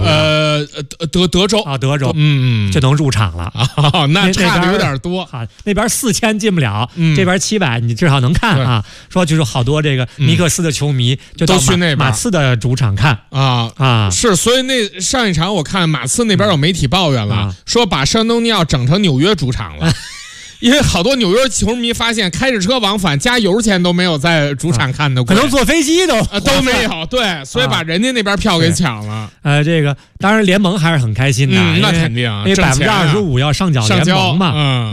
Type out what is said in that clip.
德州啊，德州， 就能入场了啊，那差的有点多啊。那边4000进不了，这边700你至少能看啊。说就是好多这个尼克斯的球迷就都去那边马刺的主场看啊。是，所以那上一场我看马刺那边有媒体抱怨了，说把圣安东尼奥整成纽约主场了。因为好多纽约球迷发现开着车往返加油钱都没有在主场看的贵， 可能坐飞机都没有，对，所以把人家那边票给抢了。 这个当然联盟还是很开心的， 那肯定， 因为25%要上缴联盟嘛，